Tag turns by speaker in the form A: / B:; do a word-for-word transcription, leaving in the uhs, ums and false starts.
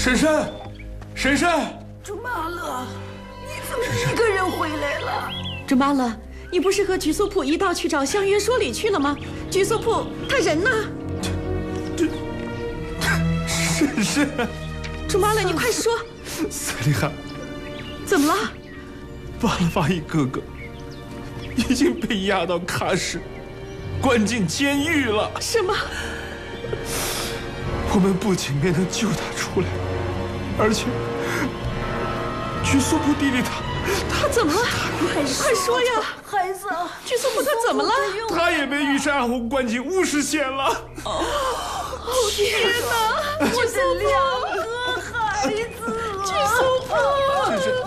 A: 婶婶，婶婶，
B: 朱妈乐，你怎么一个人回来了？
C: 朱妈乐，你不是和菊素铺一道去找香云说理去了吗？菊素铺他人呢？
A: 这这，婶婶，
C: 朱妈乐，你快说。
A: 赛丽罕，
C: 怎么了？
A: 巴拉巴伊哥哥已经被押到喀什，关进监狱了。
C: 什么？
A: 我们不仅没能救他出来，而且菊素铺弟弟他
C: 他怎么了？快快说呀！
B: 孩子，
C: 菊素铺他怎么了？
A: 他也被御膳红关进巫师县了。
C: 哦天哪！
B: 我的两个孩子啊！
C: 菊素铺，
A: 婶婶，